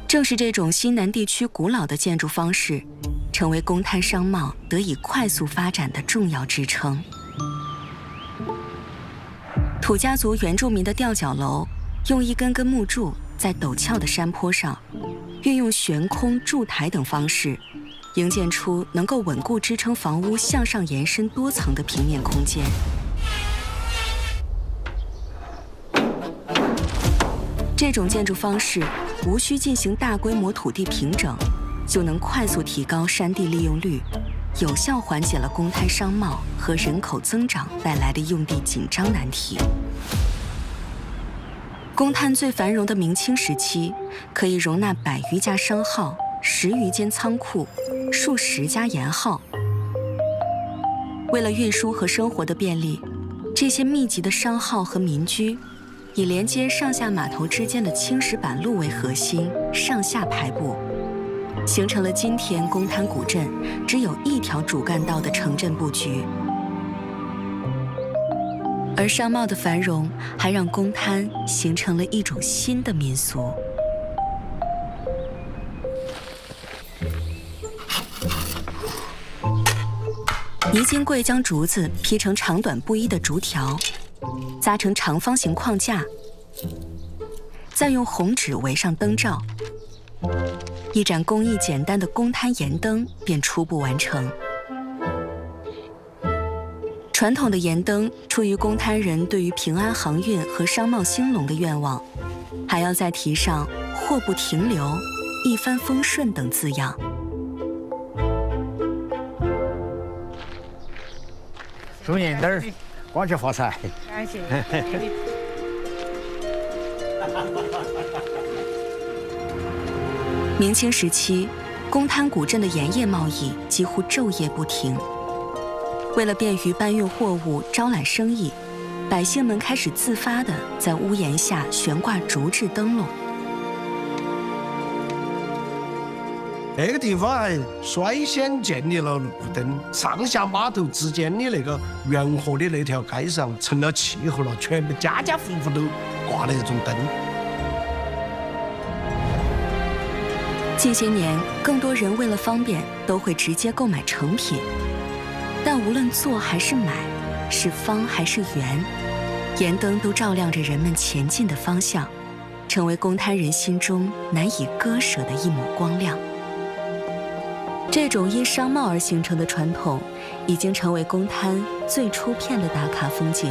正是这种西南地区古老的建筑方式，成为公滩商贸得以快速发展的重要支撑。土家族原住民的吊脚楼，用一根根木柱在陡峭的山坡上，运用悬空、筑台等方式，营建出能够稳固支撑房屋向上延伸多层的平面空间。这种建筑方式无需进行大规模土地平整，就能快速提高山地利用率，有效缓解了公滩商贸和人口增长带来的用地紧张难题。公滩最繁荣的明清时期，可以容纳100余家商号、10余间仓库、数十家盐号。为了运输和生活的便利，这些密集的商号和民居以连接上下码头之间的青石板路为核心，上下排布，形成了今天公滩古镇只有一条主干道的城镇布局。而商贸的繁荣还让公滩形成了一种新的民俗。泥金贵将竹子劈成长短不一的竹条，扎成长方形框架，再用红纸围上灯罩，一盏工艺简单的公滩盐灯便初步完成。传统的盐灯出于公滩人对于平安航运和商贸兴隆的愿望，还要再提上“货不停留”“一帆风顺”等字样。 祝您灯儿光去发财。 感谢。 明清时期，公滩古镇的盐业贸易几乎昼夜不停。为了便于搬运货物、招揽生意，百姓们开始自发地在屋檐下悬挂竹制灯笼。 那个地方还率先建立了路灯，上下码头之间的那个沿河的那条街上成了气候了，全部家家户户都挂了这种灯。 近些年，更多人为了方便，都会直接购买成品。但无论做还是买，是方还是圆，盐灯都照亮着人们前进的方向，成为公滩人心中难以割舍的一抹光亮。这种因商贸而形成的传统，已经成为公滩最出片的打卡风景。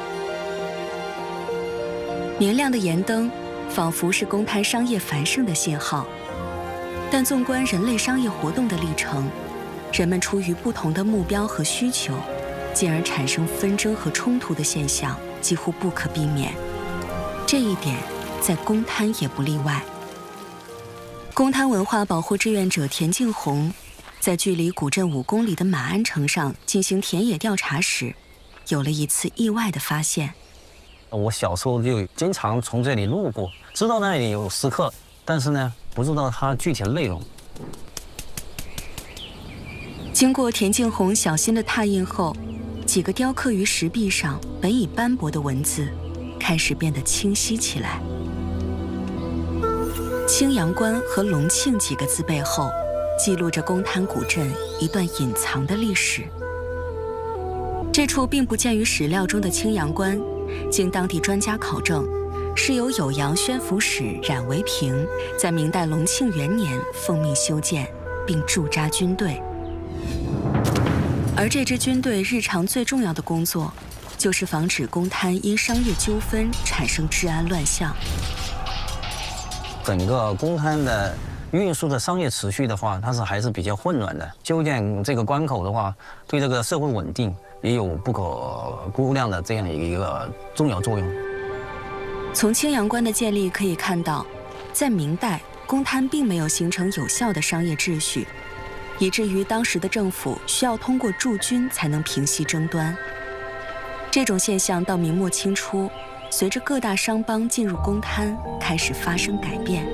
明亮的盐灯，仿佛是公滩商业繁盛的信号。但纵观人类商业活动的历程，人们出于不同的目标和需求，进而产生纷争和冲突的现象几乎不可避免。这一点在公滩也不例外。公滩文化保护志愿者田敬红在距离古镇5公里的马鞍城上进行田野调查时，有了一次意外的发现。 我小时候就经常从这里路过，知道那里有石刻，但是呢，不知道它具体的内容。 经过田敬红小心的拓印后，几个雕刻于石壁上本已斑驳的文字开始变得清晰起来。青阳关和隆庆几个字背后，记录着公滩古镇一段隐藏的历史。这处并不见于史料中的青阳关，经当地专家考证，是由酉阳宣抚使冉维平在明代隆庆元年奉命修建，并驻扎军队。而这支军队日常最重要的工作，就是防止公滩因商业纠纷产生治安乱象。 整个公滩的运输的商业持续的话，它还是比较混乱的。修建这个关口的话，对这个社会稳定也有不可估量的这样一个重要作用。 从青阳关的建立可以看到，在明代，公滩并没有形成有效的商业秩序，以至于当时的政府需要通过驻军才能平息争端。这种现象到明末清初，随着各大商帮进入公滩，开始发生改变。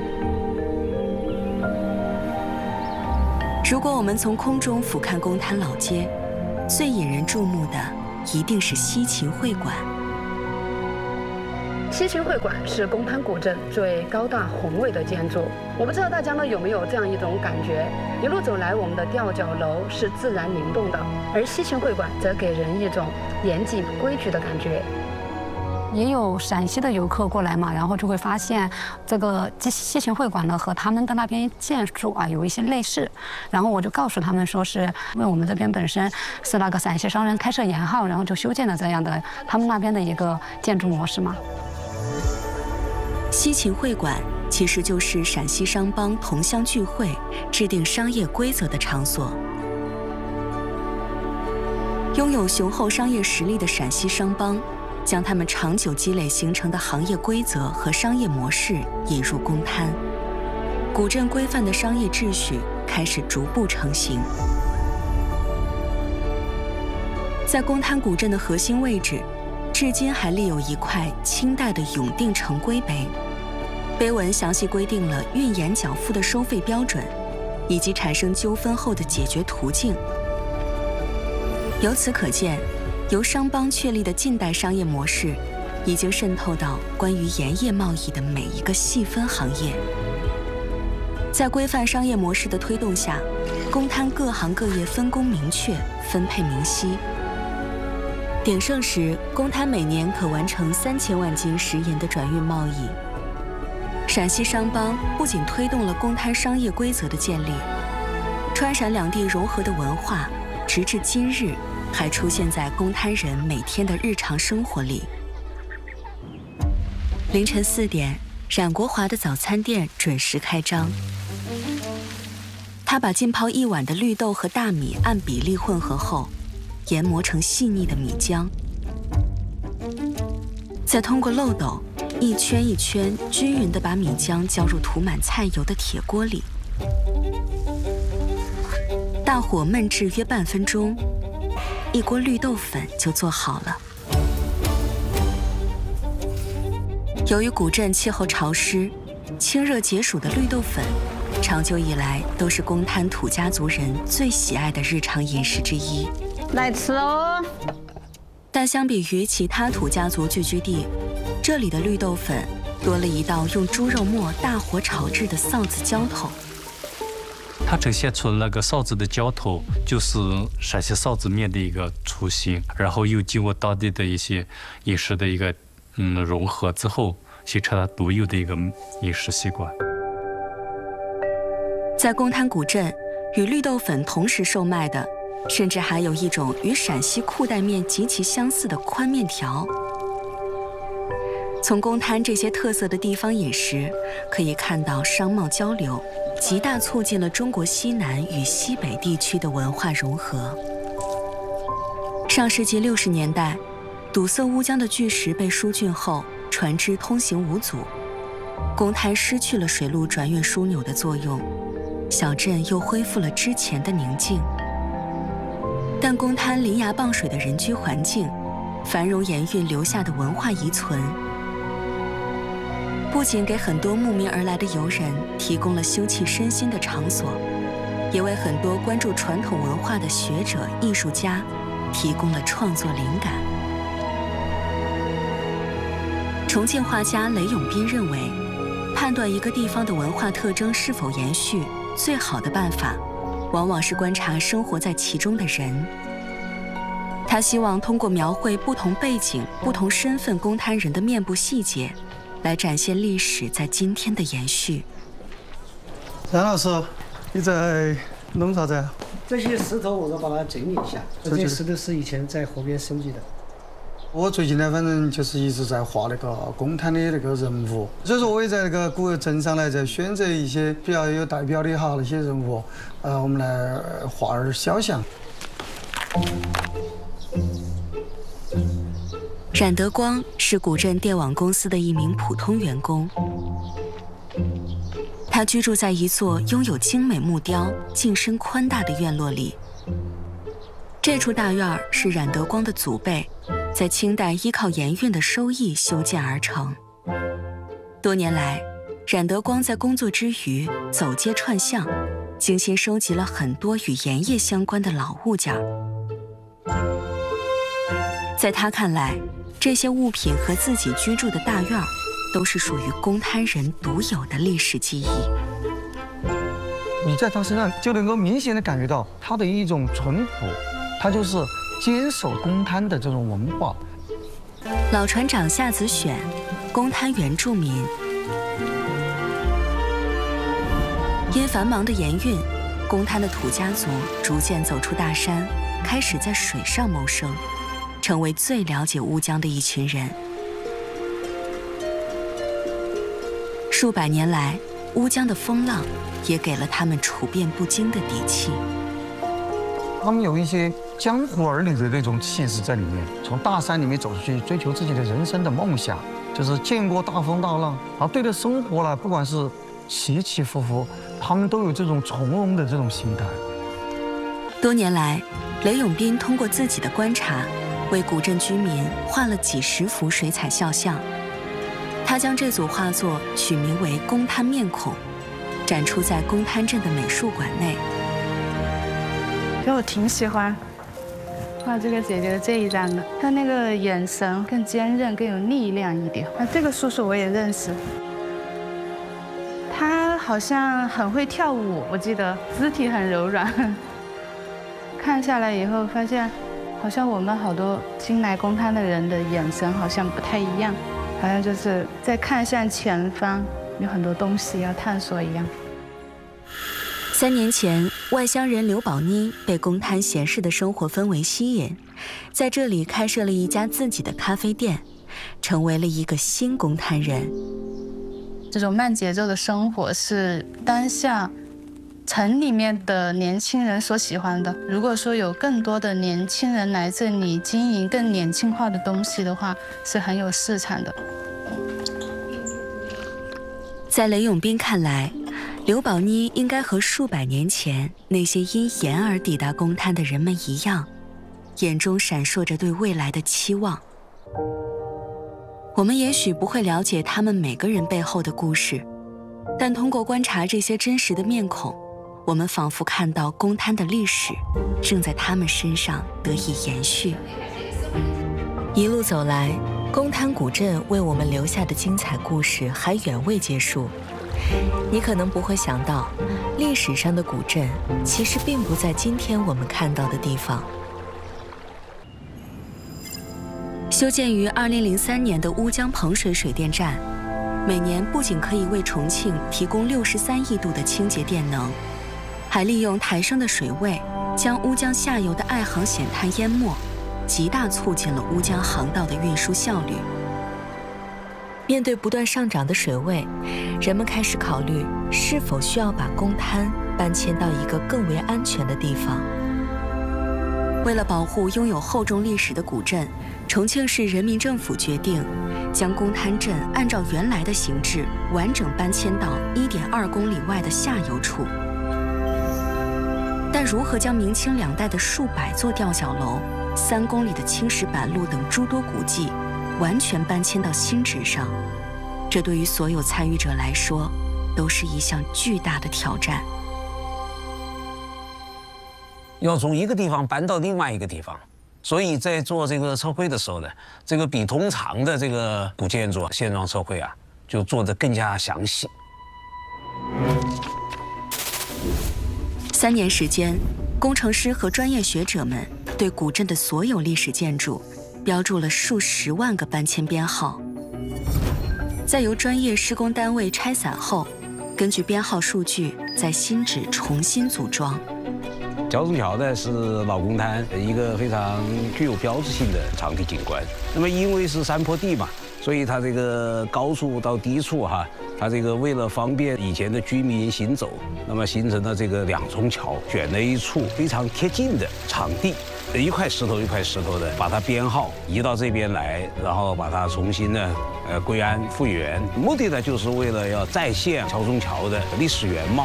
如果我们从空中俯瞰公滩老街，最引人注目的一定是西秦会馆。 西秦会馆是公滩古镇最高大宏伟的建筑。我不知道大家呢有没有这样一种感觉：一路走来，我们的吊脚楼是自然灵动的，而西秦会馆则给人一种严谨规矩的感觉。 也有陕西的游客过来嘛，然后就会发现这个西秦会馆呢和他们的那边建筑啊有一些类似，然后我就告诉他们说是因为我们这边本身是那个陕西商人开设沿号，然后就修建了这样的他们那边的一个建筑模式嘛。 西秦会馆其实就是陕西商帮同乡聚会、制定商业规则的场所。拥有雄厚商业实力的陕西商帮，将他们长久积累形成的行业规则和商业模式引入公滩，古镇规范的商业秩序开始逐步成型。在公滩古镇的核心位置，至今还立有一块清代的永定城规碑，碑文详细规定了运盐缴付的收费标准，以及产生纠纷后的解决途径。由此可见，由商帮确立的近代商业模式，已经渗透到关于盐业贸易的每一个细分行业。在规范商业模式的推动下，公滩各行各业分工明确，分配明晰。鼎盛时，公滩每年可完成3000万斤食盐的转运贸易。陕西商帮不仅推动了公滩商业规则的建立，川陕两地融合的文化，直至今日还出现在公滩人每天的日常生活里。凌晨4点，冉国华的早餐店准时开张。他把浸泡1碗的绿豆和大米按比例混合后，研磨成细腻的米浆，再通过漏斗一圈一圈均匀地把米浆浇入涂满菜油的铁锅里，大火焖制约半分钟，一锅绿豆粉就做好了。由于古镇气候潮湿，清热解暑的绿豆粉长久以来都是公滩土家族人最喜爱的日常饮食之一。 来吃哦！ 但相比于其他土家族聚居地，这里的绿豆粉多了一道用猪肉末大火炒制的臊子浇头。 它呈现出那个臊子的浇头，就是陕西臊子面的一个雏形，然后又经过当地的一些饮食的一个融合之后，形成了独有的一个饮食习惯。 在公滩古镇，与绿豆粉同时售卖的，甚至还有一种与陕西裤带面极其相似的宽面条。从公滩这些特色的地方饮食，可以看到商贸交流极大促进了中国西南与西北地区的文化融合。上世纪60年代，堵塞乌江的巨石被疏浚后，船只通行无阻，公滩失去了水路转运枢纽的作用，小镇又恢复了之前的宁静。但公滩临崖傍水的人居环境，繁荣盐运留下的文化遗存，不仅给很多慕名而来的游人提供了休憩身心的场所，也为很多关注传统文化的学者、艺术家提供了创作灵感。重庆画家雷永斌认为，判断一个地方的文化特征是否延续，最好的办法往往是观察生活在其中的人。他希望通过描绘不同背景、不同身份公滩人的面部细节，来展现历史在今天的延续。 冉老师，你在弄啥子？ 这些石头我都把它整理一下，这些石头是以前在河边收集的。 我最近呢，反正就是一直在画那个公滩的那个人物，所以说我也在那个古镇上来在选择一些比较有代表的那些人物，我们来画点肖像。 冉德光是古镇电网公司的一名普通员工，他居住在一座拥有精美木雕、进深宽大的院落里。这处大院是冉德光的祖辈在清代依靠盐运的收益修建而成。多年来，冉德光在工作之余走街串巷，精心收集了很多与盐业相关的老物件。在他看来， 这些物品和自己居住的大院都是属于公滩人独有的历史记忆。 你在他身上就能够明显的感觉到他的一种淳朴，他就是坚守公滩的这种文化。 老船长夏子选，公滩原住民。因繁忙的盐运，公滩的土家族逐渐走出大山，开始在水上谋生，成为最了解乌江的一群人。数百年来，乌江的风浪也给了他们处变不惊的底气。 他们有一些江湖儿女的那种气质在里面，从大山里面走出去，追求自己的人生的梦想，就是见过大风大浪，而对待生活呢，不管是起起伏伏，他们都有这种从容的这种心态。 多年来，雷永斌通过自己的观察，为古镇居民画了几十幅水彩肖像。他将这组画作取名为《公滩面孔》，展出在公滩镇的美术馆内。 我挺喜欢画这个姐姐的这一张的，她那个眼神更坚韧，更有力量一点。这个叔叔我也认识，他好像很会跳舞，我记得肢体很柔软。看下来以后发现，好像我们好多新来公滩的人的眼神好像不太一样，好像就是在看向前方，有很多东西要探索一样。 3年前，外乡人刘宝妮被公滩闲适的生活氛围吸引，在这里开设了一家自己的咖啡店，成为了一个新公滩人。 这种慢节奏的生活是当下城里面的年轻人所喜欢的。如果说有更多的年轻人来这里经营更年轻化的东西的话，是很有市场的。 在雷永斌看来，刘宝妮应该和数百年前那些因盐而抵达公滩的人们一样，眼中闪烁着对未来的期望。我们也许不会了解他们每个人背后的故事，但通过观察这些真实的面孔，我们仿佛看到公滩的历史正在他们身上得以延续。一路走来，公滩古镇为我们留下的精彩故事还远未结束。你可能不会想到，历史上的古镇其实并不在今天我们看到的地方。修建于2003年的乌江彭水水电站，每年不仅可以为重庆提供63亿度的清洁电能，还利用抬升的水位将乌江下游的爱航险滩淹没，极大促进了乌江航道的运输效率。面对不断上涨的水位，人们开始考虑是否需要把公滩搬迁到一个更为安全的地方。为了保护拥有厚重历史的古镇，重庆市人民政府决定将公滩镇按照原来的形制完整搬迁到1.2公里外的下游处。但如何将明清2代的数百座吊脚楼、3公里的青石板路等诸多古迹完全搬迁到新址上，这对于所有参与者来说都是一项巨大的挑战。 要从一个地方搬到另外一个地方，所以在做这个测绘的时候呢，这个比通常的这个古建筑现状测绘啊，就做得更加详细。 3年时间，工程师和专业学者们对古镇的所有历史建筑标注了数十万个搬迁编号，在由专业施工单位拆散后，根据编号数据在新址重新组装。 桥中桥呢是老公滩一个非常具有标志性的场地景观。那么因为是山坡地嘛，所以它这个高处到低处它这个为了方便以前的居民行走，那么形成了这个2重桥，选了一处非常贴近的场地，一块石头一块石头的把它编号移到这边来，然后把它重新呢归安复原，目的呢就是为了要再现桥中桥的历史原貌。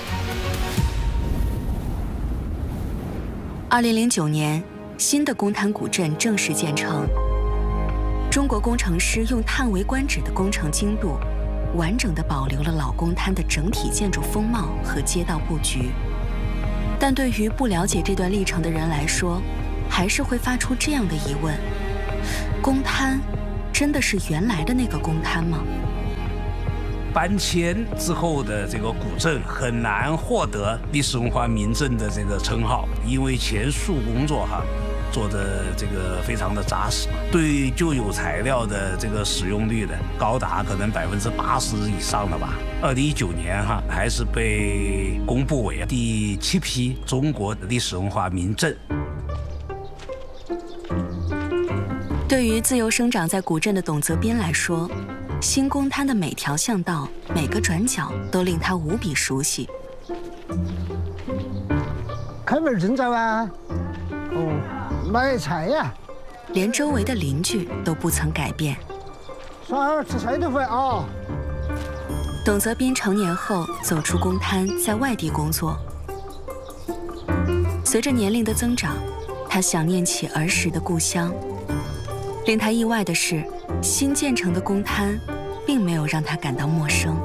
2009年，新的公滩古镇正式建成。中国工程师用叹为观止的工程精度，完整地保留了老公滩的整体建筑风貌和街道布局。但对于不了解这段历程的人来说，还是会发出这样的疑问： 公滩真的是原来的那个公滩吗？ 搬迁之后的这个古镇很难获得历史文化名镇的这个称号，因为前述工作做的这个非常的扎实，对旧有材料的这个使用率的高达可能80%以上了吧。2019年还是被公布为第7批中国历史文化名镇。 对于自由生长在古镇的董泽斌来说，新公滩的每条巷道、每个转角都令他无比熟悉。 开门挣扎啊！买菜呀！ 连周围的邻居都不曾改变。 上吃菜的饭啊！ 董泽斌成年后走出公滩，在外地工作。随着年龄的增长，他想念起儿时的故乡。令他意外的是，新建成的公滩并没有让他感到陌生。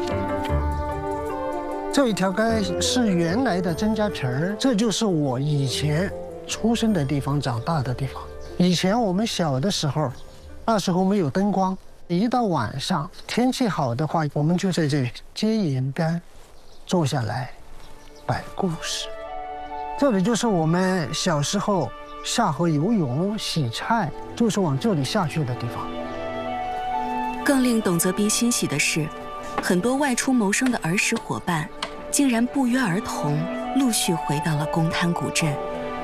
这一条街是原来的曾家坪儿，这就是我以前出生的地方、长大的地方。以前我们小的时候，那时候没有灯光，一到晚上天气好的话，我们就在这街沿边坐下来摆故事。这里就是我们小时候下河游泳、洗菜，就是往这里下去的地方。 更令董泽斌欣喜的是，很多外出谋生的儿时伙伴，竟然不约而同陆续回到了公滩古镇。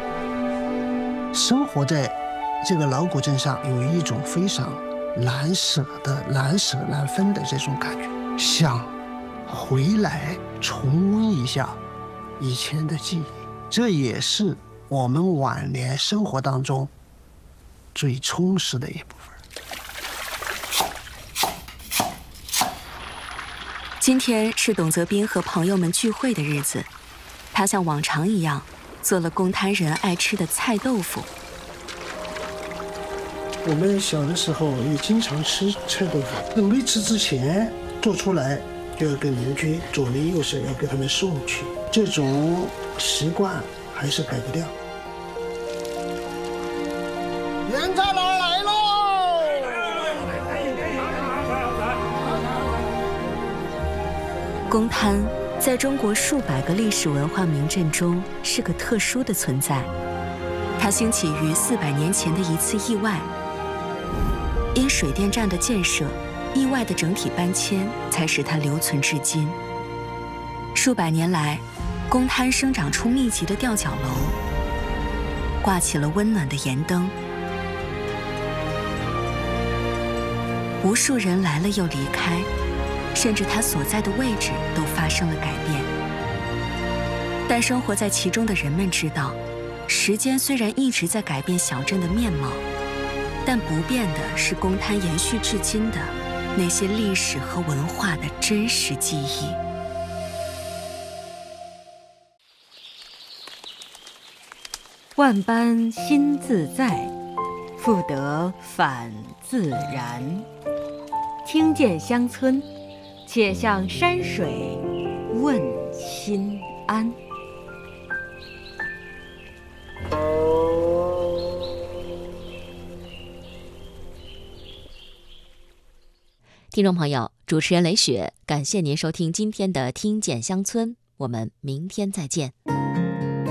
生活在这个老古镇上，有一种非常难舍难分的这种感觉，想回来重温一下以前的记忆。这也是我们晚年生活当中最充实的一部分。 今天是董泽斌和朋友们聚会的日子，他像往常一样做了公滩人爱吃的菜豆腐。 我们小的时候也经常吃菜豆腐，没吃之前做出来就要跟邻居左邻右舍要给他们送去，这种习惯还是改不掉。 人在哪儿来喽？ 公滩在中国数百个历史文化名镇中是个特殊的存在，它兴起于400年前的一次意外。因水电站的建设，意外的整体搬迁才使它留存至今。数百年来，公滩生长出密集的吊脚楼，挂起了温暖的盐灯。无数人来了又离开，甚至它所在的位置都发生了改变。但生活在其中的人们知道，时间虽然一直在改变小镇的面貌，但不变的是公滩延续至今的那些历史和文化的真实记忆。 万般心自在，复得返自然。听见乡村，且向山水问心安。 听众朋友，主持人雷雪，感谢您收听今天的《听见乡村》，我们明天再见。